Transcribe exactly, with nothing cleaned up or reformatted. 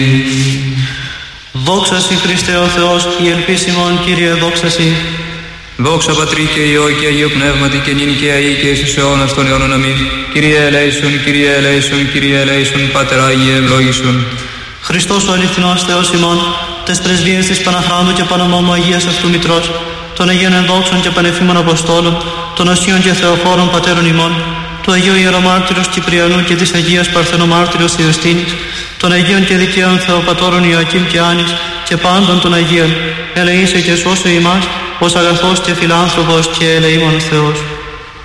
Δόξα Συ Χριστέ ο Θεός, η ελπίς ημών, Κύριε, δόξα Συ. Δόξα Πατρί και Υιό και Αγίο Πνεύματι και νυν και αεί και εις αιώνας των αιώνων. Αμήν. Κύριε ελέησον, Κύριε ελέησον, Κύριε ελέησον, Πάτερ Άγιε ευλόγησον. Χριστός ο αληθινός Θεός ημών, τες πρεσβείες της Παναχράντου και Παναμόμου Αγίας Αυτού Μητρός, των Αγίων Ενδόξων και Πανεφήμων Αποστόλων, των Οσίων και Θεοφόρων Πατέρων ημών, του Αγίου Ιερομάρτυρος Κυπριανού και της Αγίας Παρθενομάρτυρος Ιωστίνης, των Αγίων και Δικαίων Θεοπατώρων Ιωακήμ και Άνης και πάντων των Αγίων, ελεήσε και σώσε ημάς, ως αγαθός και φιλάνθρωπος και ελεήμων Θεός.